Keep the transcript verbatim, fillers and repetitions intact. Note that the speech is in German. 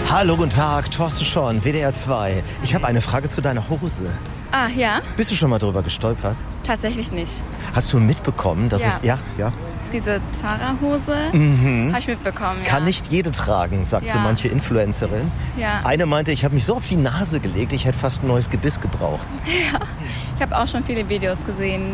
Hallo, guten Tag, Thorsten Schorn, W D R zwei. Ich habe eine Frage zu deiner Hose. Ah, ja? Bist du schon mal drüber gestolpert? Tatsächlich nicht. Hast du mitbekommen, dass Ja. es... Ja, ja. Diese Zara-Hose Mhm. habe ich mitbekommen, ja. Kann nicht jede tragen, sagt Ja. so manche Influencerin. Ja. Eine meinte, ich habe mich so auf die Nase gelegt, ich hätte fast ein neues Gebiss gebraucht. Ich habe auch schon viele Videos gesehen,